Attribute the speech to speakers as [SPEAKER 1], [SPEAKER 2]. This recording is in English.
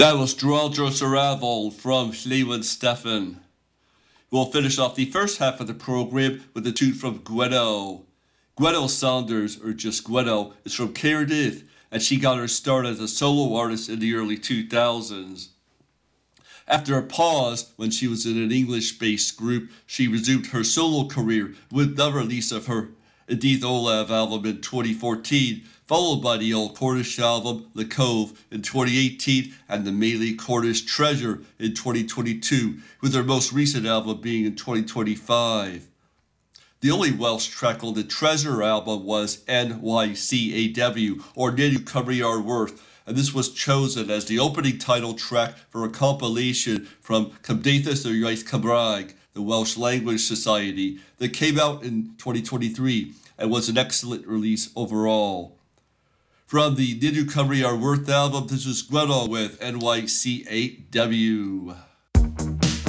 [SPEAKER 1] That was Droldro Saraval from Llewyn Stefan. We'll finish off the first half of the program with a tune from Gwenno. Gwenno Saunders, or just Gwenno, is from Cardiff, and she got her start as a solo artist in the early 2000s. After a pause when she was in an English-based group, she resumed her solo career with the release of her Edith Olav album in 2014, followed by the old Cornish album The Cove in 2018 and the Melee Cornish Treasure in 2022, with her most recent album being in 2025. The only Welsh track on the Treasure album was NYCAW, or Nid Yw Cymru Ar Wrth, and this was chosen as the opening title track for a compilation from Cymdeithas yr Iaith Cymraeg, the Welsh Language Society, that came out in 2023 and was an excellent release overall. From the Nid Yw Cymru Ar Wrth album, this is Gwenno with NYCAW.